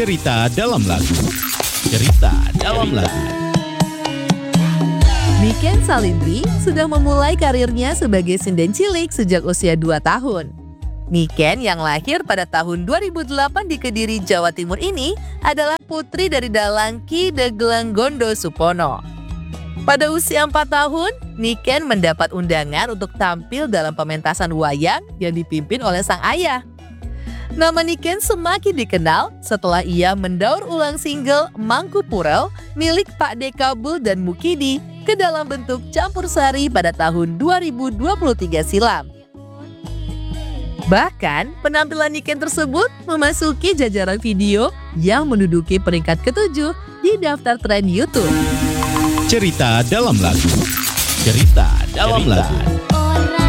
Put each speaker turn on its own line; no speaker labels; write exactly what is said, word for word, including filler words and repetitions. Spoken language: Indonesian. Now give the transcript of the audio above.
Cerita dalam lagu. Cerita dalam lagu.
Niken Salindri sudah memulai karirnya sebagai sinden cilik sejak usia dua tahun. Niken yang lahir pada tahun dua ribu delapan di Kediri, Jawa Timur ini adalah putri dari dalang Ki Deglenggondo Supono. Pada usia empat tahun, Niken mendapat undangan untuk tampil dalam pementasan wayang yang dipimpin oleh sang ayah. Nama Niken semakin dikenal setelah ia mendaur ulang single Mangkupurel milik Pak D Kabul dan Mukidi ke dalam bentuk campur sari pada tahun dua ribu dua puluh tiga silam. Bahkan, penampilan Niken tersebut memasuki jajaran video yang menduduki peringkat ketujuh di daftar tren YouTube.
Cerita dalam lagu. Cerita dalam lagu.